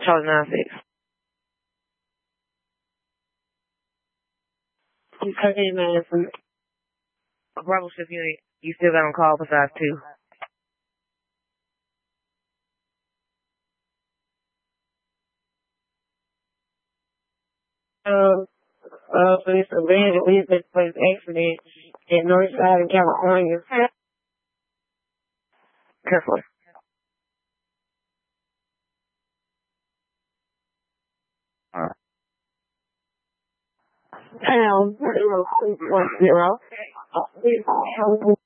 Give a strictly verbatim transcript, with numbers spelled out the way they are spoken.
Charlie nine six. Okay, man. Bravo shift unit, you still got on call besides two. Um, uh, for this abandoned business place accident in Northside in California. Careful. Alright. Pound zero one zero.